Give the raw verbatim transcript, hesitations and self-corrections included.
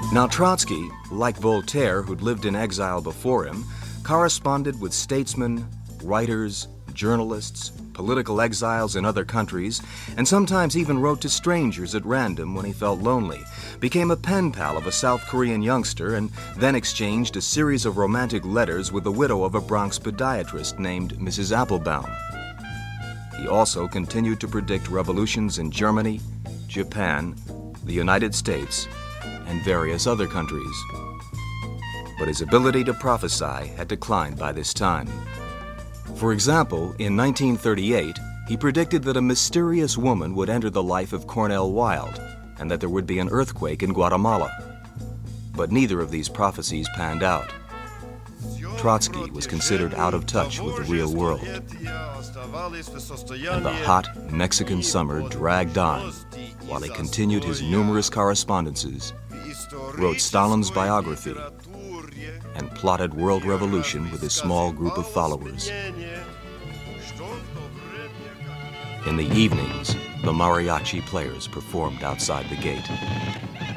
Now Trotsky, like Voltaire, who'd lived in exile before him, corresponded with statesmen, writers, journalists, political exiles in other countries, and sometimes even wrote to strangers at random when he felt lonely, became a pen pal of a South Korean youngster, and then exchanged a series of romantic letters with the widow of a Bronx podiatrist named Missus Applebaum. He also continued to predict revolutions in Germany, Japan, the United States, and various other countries. But his ability to prophesy had declined by this time. For example, in nineteen thirty-eight, he predicted that a mysterious woman would enter the life of Cornel Wilde and that there would be an earthquake in Guatemala. But neither of these prophecies panned out. Trotsky was considered out of touch with the real world. And the hot Mexican summer dragged on while he continued his numerous correspondences, wrote Stalin's biography, and plotted world revolution with his small group of followers. In the evenings, the mariachi players performed outside the gate.